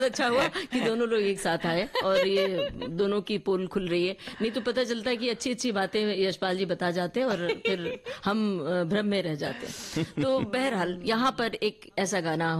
अच्छा हुआ कि दोनों लोग एक साथ आए और ये दोनों की पोल खुल रही है। नहीं तो पता चलता है कि अच्छी-अच्छी बातें यशपाल जी बता जाते हैं और फिर हम भ्रम में रह जाते हैं। तो बहरहाल यहाँ पर एक ऐसा गाना